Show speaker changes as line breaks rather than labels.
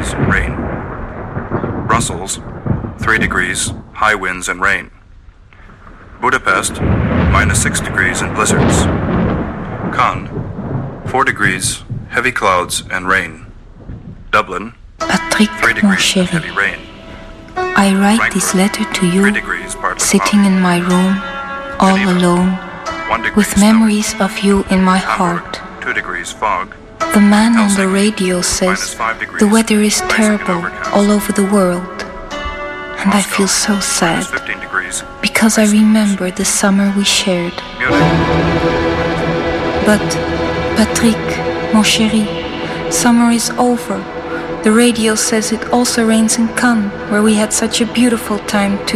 degrees, rain. Brussels, 3 degrees, high winds and rain. Budapest, -6 degrees and blizzards. Cannes, 4 degrees, heavy clouds and rain. Dublin,
Patrick,
3
mon
degrees,
chéri,
heavy rain.
I write this letter to
3
you,
degrees, partly
sitting
cloudy.
in my room, all
Geneva,
alone,
1 degree
with
snow.
memories of you in my
Hamburg,
heart.
2 degrees fog.
The man on the
Helsinki,
radio says
-5 degrees,
the weather is
rising and
terrible
overcast.
all over the world. And I
Moscow,
feel so sad
-15 degrees.
because I remember the summer we shared.
Munich,
But, Patrick, mon chéri, summer is over. The radio says it also rains in Cannes, where we had such a beautiful time